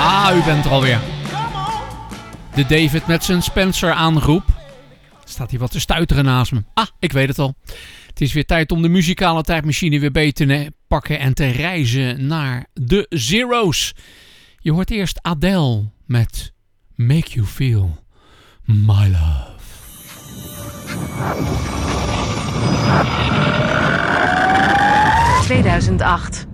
U bent er alweer. De David met zijn Spencer aanroep. Staat hier wat te stuiteren naast me. Ik weet het al. Het is weer tijd om de muzikale tijdmachine weer beter te pakken en te reizen naar de Zero's. Je hoort eerst Adele met Make You Feel My Love. 2008.